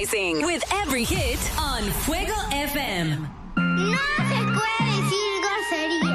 Rising with every hit on Fuego FM. No se puede decir grosería.